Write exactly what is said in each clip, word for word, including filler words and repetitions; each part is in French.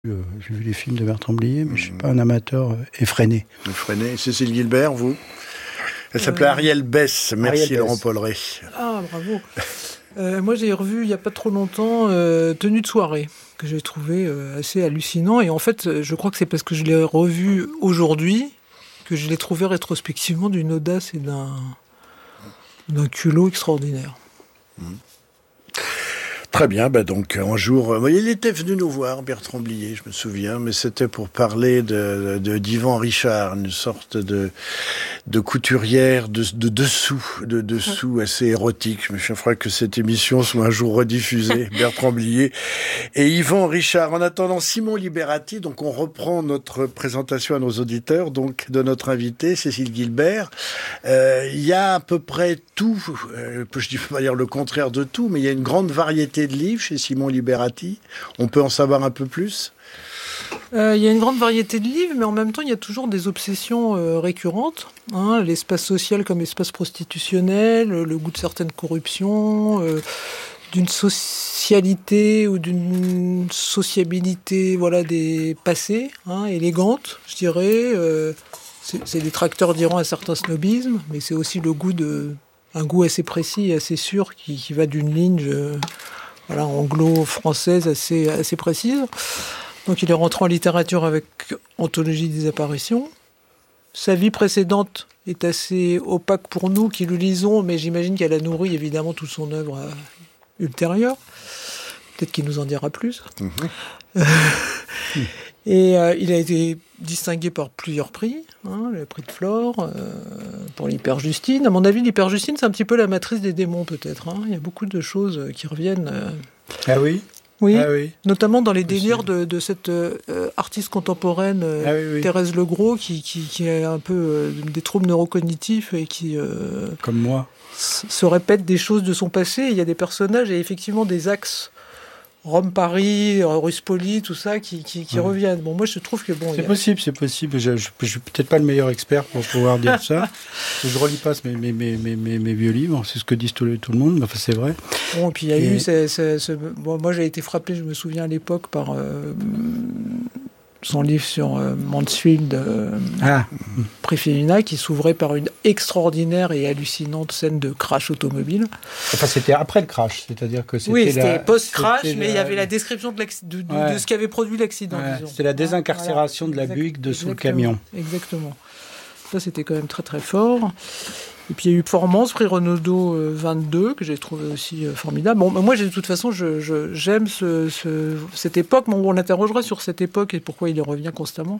Euh, j'ai vu les films de Bertrand Blier, mais je ne suis pas un amateur euh, effréné. Effréné. Cécile Guilbert, vous ? Elle s'appelait euh... Ariel Bess. Merci Ariel Laurent Bess. Polleret. Ah, bravo. euh, moi, j'ai revu il n'y a pas trop longtemps euh, Tenue de soirée, que j'ai trouvé euh, assez hallucinant. Et en fait, je crois que c'est parce que je l'ai revu aujourd'hui que je l'ai trouvé rétrospectivement d'une audace et d'un, d'un culot extraordinaire. Mmh. Très bien, bah donc un jour, euh, il était venu nous voir, Bertrand Blier, je me souviens, mais c'était pour parler de, de d'Yvan Richard, une sorte de de couturière de, de dessous, de dessous assez érotique. Je me ferai que cette émission soit un jour rediffusée, Bertrand Blier et Yvan Richard. En attendant, Simon Liberati, donc on reprend notre présentation à nos auditeurs, donc de notre invité, Cécile Guilbert. Euh, il y a à peu près tout, euh, je ne peux pas dire le contraire de tout, mais il y a une grande variété de livres chez Simon Liberati. On peut en savoir un peu plus ? Euh, il y a une grande variété de livres, mais en même temps, il y a toujours des obsessions euh, récurrentes. Hein, l'espace social comme espace prostitutionnel, le goût de certaines corruptions, euh, d'une socialité ou d'une sociabilité, voilà, des passés, hein, élégante, je dirais. Euh, c'est, c'est des détracteurs diront un certain snobisme, mais c'est aussi le goût de, un goût assez précis et assez sûr qui, qui va d'une ligne... Je, Voilà, anglo-française assez, assez précise. Donc il est rentré en littérature avec Anthologie des apparitions. Sa vie précédente est assez opaque pour nous qui le lisons, mais j'imagine qu'elle a nourri évidemment toute son œuvre euh, ultérieure. Peut-être qu'il nous en dira plus. Mmh. Euh, mmh. Et euh, il a été distingué par plusieurs prix, hein, le prix de Flore, euh, pour l'Hyperjustine. À mon avis, l'Hyperjustine, c'est un petit peu la matrice des démons, peut-être. Hein. Il y a beaucoup de choses qui reviennent. Euh... Ah oui oui, ah oui, notamment dans les délires de, de cette euh, artiste contemporaine, euh, ah oui, oui. Thérèse Legros, qui, qui, qui a un peu euh, des troubles neurocognitifs et qui... Euh, Comme moi. S- se répète des choses de son passé. Il y a des personnages et effectivement des axes Rome-Paris, Ruspoli, tout ça, qui, qui, qui ouais. reviennent. Bon, moi, je trouve que bon... C'est a... possible, c'est possible. Je ne suis peut-être pas le meilleur expert pour pouvoir dire ça. Je ne relis pas mes, mes, mes, mes, mes vieux livres, c'est ce que disent tout le, tout le monde, mais enfin, c'est vrai. Bon, et puis il y a et... eu... Ce, ce, ce... Bon, moi, j'ai été frappé, je me souviens à l'époque, par euh, son livre sur euh, Mansfield, euh, ah. Prix Féminin, qui s'ouvrait par une extraordinaire et hallucinante scène de crash automobile. Enfin, c'était après le crash, c'est-à-dire que c'était... Oui, c'était la... post-crash, c'était mais la... il y avait la description de, de, de, ouais. de ce qui avait produit l'accident. Ouais. C'était la désincarcération voilà. de la Buick de sous le camion. Exactement. Ça, c'était quand même très très fort. Et puis il y a eu Formance, prix Renaudot euh, vingt-deux, que j'ai trouvé aussi euh, formidable. Bon, moi, j'ai, de toute façon, je, je, j'aime ce, ce, cette époque. Bon, on l'interrogera sur cette époque et pourquoi il y revient constamment.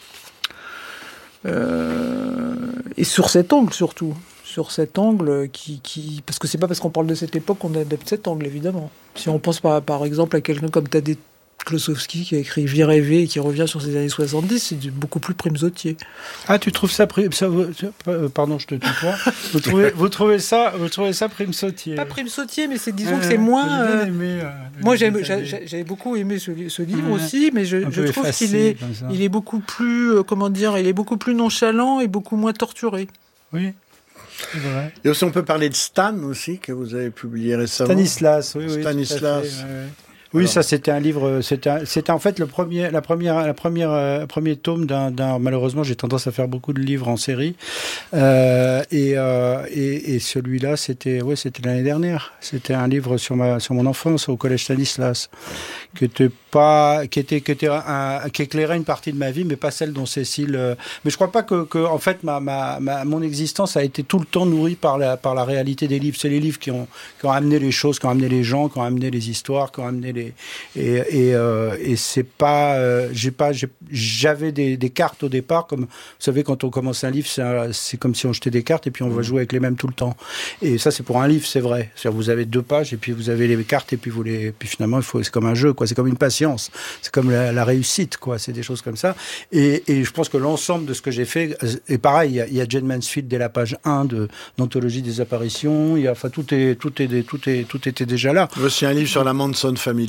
Euh, et sur cet angle, surtout. Sur cet angle qui... qui parce que c'est pas parce qu'on parle de cette époque qu'on adapte cet angle, évidemment. Si on pense par, par exemple à quelqu'un comme Tadej Klosowski qui a écrit Vie rêvée et qui revient sur ces années soixante-dix, c'est beaucoup plus Prime-Sautier. Ah, tu trouves ça, ça euh, pardon, je te tutoie. Vous trouvez, vous trouvez ça, vous trouvez ça Prime-Sautier? Pas Prime-Sautier, mais c'est disons euh, que c'est moins. J'ai bien aimé, euh, moi, j'aime, j'ai, j'avais beaucoup aimé ce, ce livre euh, aussi, mais je, je trouve effacé, qu'il est, il est beaucoup plus, euh, comment dire, il est beaucoup plus nonchalant et beaucoup moins torturé. Oui. Vrai. Et aussi, on peut parler de Stan aussi que vous avez publié récemment. Stanislas, oui, oui. Stanislas. Fait, ouais, ouais. Oui, Alors. ça c'était un livre, c'était, c'était en fait le premier, la première, la première, euh, premier tome d'un, d'un. Malheureusement, j'ai tendance à faire beaucoup de livres en série, euh, et, euh, et et celui-là, c'était, ouais, c'était l'année dernière. C'était un livre sur ma, sur mon enfance au collège Stanislas, qui était pas, qui était, qui était un, qui éclairait une partie de ma vie, mais pas celle dont Cécile. Euh, mais je crois pas que, que en fait, ma, ma, ma, mon existence a été tout le temps nourrie par la, par la réalité des livres. C'est les livres qui ont, qui ont amené les choses, qui ont amené les gens, qui ont amené les histoires, qui ont amené les Et, et, euh, et c'est pas, euh, j'ai pas, j'ai, j'avais des, des cartes au départ, comme vous savez, quand on commence un livre, c'est, un, c'est comme si on jetait des cartes et puis on va jouer avec les mêmes tout le temps. Et ça, c'est pour un livre, c'est vrai. C'est-à-dire, vous avez deux pages et puis vous avez les cartes et puis vous les, puis finalement, il faut, c'est comme un jeu, quoi. C'est comme une patience, c'est comme la, la réussite, quoi. C'est des choses comme ça. Et, et je pense que l'ensemble de ce que j'ai fait, et pareil, il y a, il y a Jane Mansfield dès la page un de d'Anthologie des apparitions. Il y a, enfin, tout est, tout est, tout est, tout était déjà là. Voici un livre sur la Manson Family.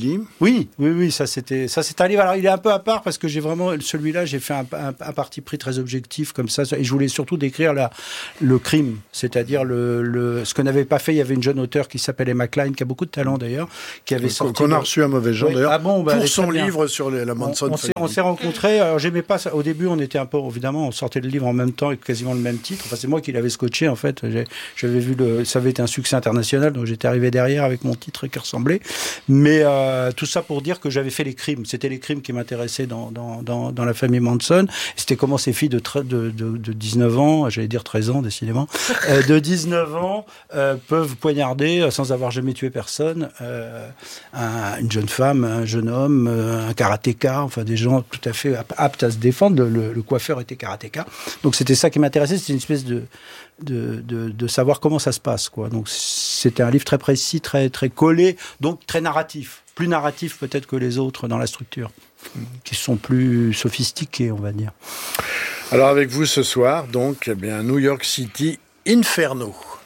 Billy. Oui, oui, oui, ça c'était, ça c'est un livre. Alors il est un peu à part parce que j'ai vraiment celui-là, j'ai fait un, un, un parti pris très objectif comme ça, et je voulais surtout décrire la, le crime, c'est-à-dire le, le, ce que n'avait pas fait. Il y avait une jeune auteure qui s'appelle Emma Klein, qui a beaucoup de talent d'ailleurs, qui avait sorti. Qu'on a reçu un mauvais genre oui. d'ailleurs. Ah bon, bah, pour son livre sur les, la Manson. On, on, s'est, on s'est rencontrés. Alors j'aimais pas ça. Au début, on était un peu, évidemment, on sortait le livre en même temps avec quasiment le même titre. Enfin, c'est moi qui l'avais scotché en fait. J'ai, j'avais vu le, ça avait été un succès international, donc j'étais arrivé derrière avec mon titre qui ressemblait. Mais euh, tout ça pour dire que j'avais fait les crimes. C'était les crimes qui m'intéressaient dans, dans, dans, dans la famille Manson. C'était comment ces filles de, de, de, de dix-neuf ans, j'allais dire treize ans décidément, euh, de dix-neuf ans euh, peuvent poignarder euh, sans avoir jamais tué personne euh, un, une jeune femme, un jeune homme, euh, un karatéka, enfin des gens tout à fait aptes à se défendre. Le, le coiffeur était karatéka. Donc c'était ça qui m'intéressait. C'était une espèce de De, de, de savoir comment ça se passe, quoi. Donc c'était un livre très précis, très, très collé, donc très narratif. Plus narratif peut-être que les autres dans la structure, qui sont plus sophistiqués, on va dire. Alors avec vous ce soir, donc, eh bien, New York City Inferno.